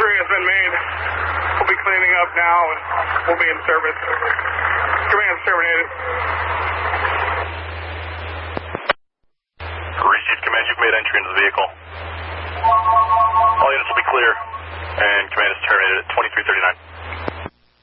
entry has been made. We'll be cleaning up now and we'll be in service. Command terminated. Received command, you've made entry into the vehicle. All units will be clear, and command is terminated at 2339.